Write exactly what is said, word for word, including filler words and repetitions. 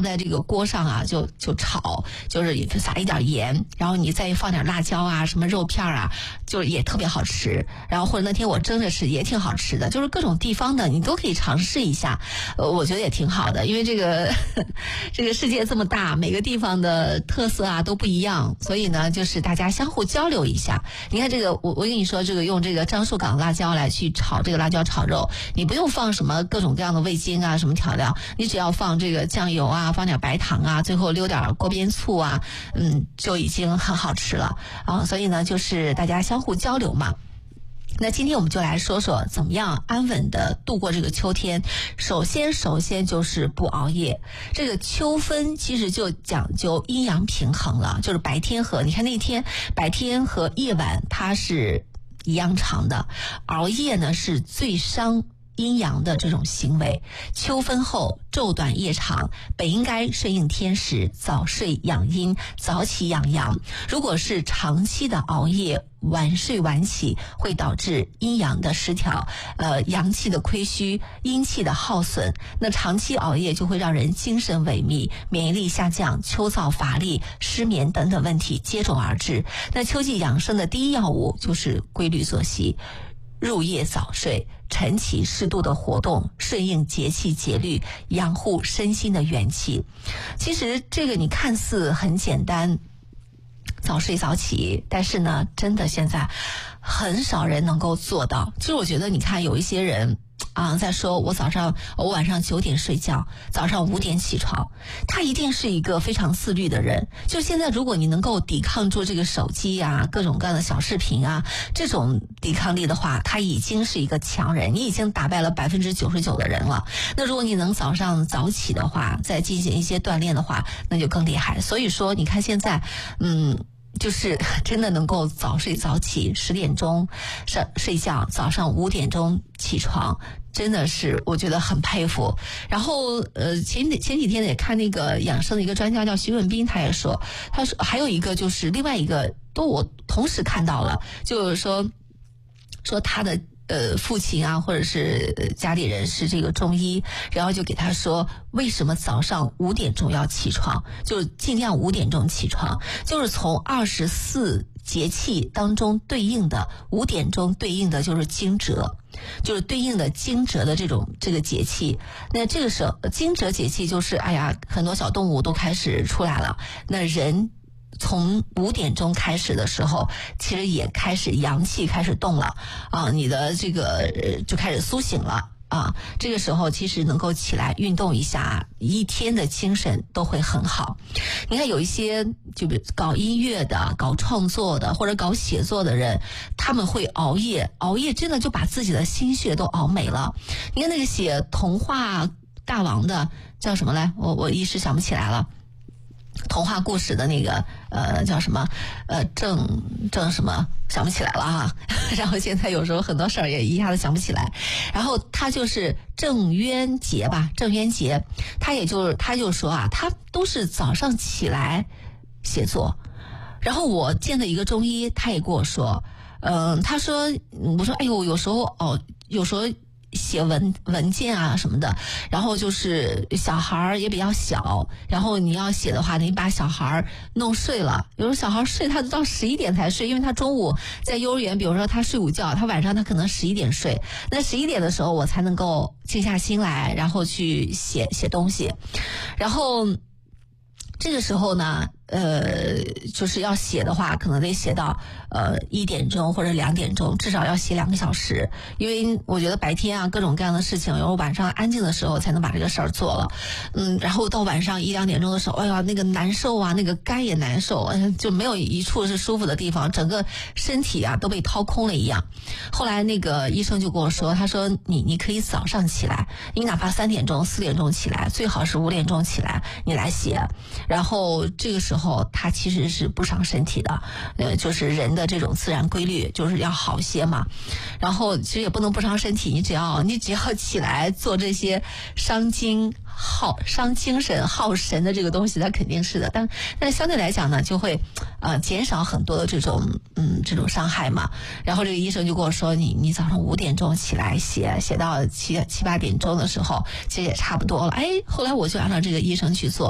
放在这个锅上啊，就就炒，就是撒一点盐，然后你再放点辣椒啊，什么肉片啊，就也特别好吃。然后或者那天我蒸着吃也挺好吃的，就是各种地方的你都可以尝试一下，呃，我觉得也挺好的，因为这个这个世界这么大，每个地方的特色啊都不一样，所以呢，就是大家相互交流一下。你看这个，我我跟你说，这个用这个樟树港辣椒来去炒这个辣椒炒肉，你不用放什么各种各样的味精啊，什么调料，你只要放这个酱油啊，放点白糖啊，最后溜点锅边醋啊，嗯，就已经很好吃了啊。所以呢，就是大家相互交流嘛。那今天我们就来说说怎么样安稳的度过这个秋天。首先首先就是不熬夜。这个秋分其实就讲究阴阳平衡了，就是白天和你看那天白天和夜晚它是一样长的，熬夜呢是最伤阴阳的这种行为。秋分后昼短夜长，本应该顺应天时，早睡养阴，早起养阳。如果是长期的熬夜，晚睡晚起，会导致阴阳的失调，呃，阳气的亏虚，阴气的耗损。那长期熬夜就会让人精神萎靡，免疫力下降，秋燥乏力，失眠等等问题接踵而至。那秋季养生的第一要务就是规律作息，入夜早睡，晨起适度的活动，顺应节气节律，养护身心的元气。其实这个你看似很简单，早睡早起，但是呢，真的现在很少人能够做到。其实我觉得你看有一些人啊，在说我早上我晚上九点睡觉，早上五点起床，他一定是一个非常自律的人。就现在如果你能够抵抗住这个手机啊，各种各样的小视频啊，这种抵抗力的话，他已经是一个强人，你已经打败了百分之九十九的人了。那如果你能早上早起的话，再进行一些锻炼的话，那就更厉害。所以说你看现在嗯就是真的能够早睡早起，十点钟睡睡觉，早上五点钟起床，真的是我觉得很佩服。然后呃前前几天也看那个养生的一个专家叫徐文斌，他也说，他说还有一个就是另外一个都我同时看到了，就是说说他的呃，父亲啊，或者是家里人是这个中医，然后就给他说，为什么早上五点钟要起床？就是尽量五点钟起床，就是从二十四节气当中对应的五点钟对应的就是惊蛰，就是对应的惊蛰的这种这个节气。那这个时候惊蛰节气就是，哎呀，很多小动物都开始出来了，那人从五点钟开始的时候，其实也开始阳气开始动了啊，你的这个就开始苏醒了啊。这个时候其实能够起来运动一下，一天的精神都会很好。你看有一些就比如搞音乐的、搞创作的或者搞写作的人，他们会熬夜，熬夜真的就把自己的心血都熬没了。你看那个写童话大王的叫什么来？我我一时想不起来了。童话故事的那个呃叫什么呃郑郑什么想不起来了哈，然后现在有时候很多事儿也一下子想不起来。然后他就是郑渊洁吧，郑渊洁，他也就是他就说啊，他都是早上起来写作。然后我见的一个中医，他也跟我说，嗯、呃，他说我说哎呦，有时候哦，有时候。写文文件啊什么的，然后就是小孩也比较小，然后你要写的话，你把小孩弄睡了，有时候小孩睡他到十一点才睡，因为他中午在幼儿园，比如说他睡午觉，他晚上他可能十一点睡，那十一点的时候我才能够静下心来，然后去写写东西。然后这个时候呢呃，就是要写的话，可能得写到呃一点钟或者两点钟，至少要写两个小时。因为我觉得白天啊各种各样的事情，有时候晚上安静的时候才能把这个事儿做了。嗯，然后到晚上一两点钟的时候，哎呀那个难受啊，那个肝也难受，哎呀就没有一处是舒服的地方，整个身体啊都被掏空了一样。后来那个医生就跟我说，他说你你可以早上起来，你哪怕三点钟、四点钟起来，最好是五点钟起来，你来写。然后这个时候。后它其实是不伤身体的，呃，就是人的这种自然规律就是要好些嘛。然后其实也不能不伤身体，你只要你只要起来做这些伤精耗伤精神耗神的这个东西，它肯定是的。但但是相对来讲呢，就会呃减少很多的这种嗯这种伤害嘛。然后这个医生就跟我说，你你早上五点钟起来写，写到七七八点钟的时候，其实也差不多了。哎，后来我就按照这个医生去做。